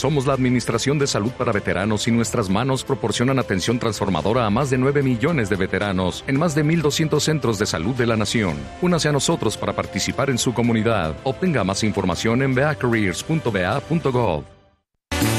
Somos la Administración de Salud para Veteranos y nuestras manos proporcionan atención transformadora a más de 9 millones de veteranos en más de 1,200 centros de salud de la nación. Únase a nosotros para participar en su comunidad. Obtenga más información en beacareers.ba.gov.